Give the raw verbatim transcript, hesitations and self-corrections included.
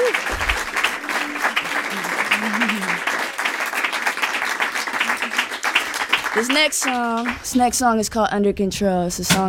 This next song, this next song is called Under Control. It's a song